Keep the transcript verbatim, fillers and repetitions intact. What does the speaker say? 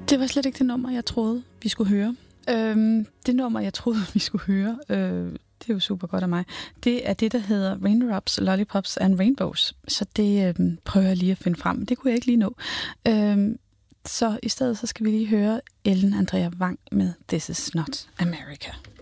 Det var slet ikke det nummer, jeg troede, vi skulle høre. Øhm, det nummer, jeg troede, vi skulle høre, øh, det er jo super godt af mig, det er det, der hedder Raindrops, Lollipops and Rainbows. Så det øh, prøver jeg lige at finde frem. Det kunne jeg ikke lige nå. Øhm, så i stedet så skal vi lige høre Ellen Andrea Wang med This Is Not America.